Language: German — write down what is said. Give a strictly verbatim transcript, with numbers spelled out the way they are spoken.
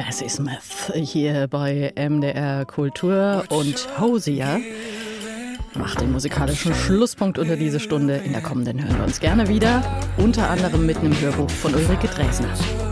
Bessie Smith hier bei M D R Kultur und Hosier macht den musikalischen Schlusspunkt unter diese Stunde. In der kommenden hören wir uns gerne wieder, unter anderem mit einem Hörbuch von Ulrike Dresner.